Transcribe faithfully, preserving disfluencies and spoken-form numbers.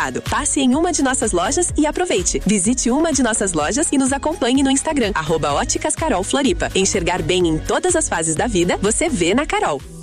cuidado. Passe em uma de nossas lojas e aproveite. Visite uma de nossas lojas e nos acompanhe no Instagram, arroba Óticas Carol Floripa. Enxergar bem em todas as fases da vida, você vê na Carol.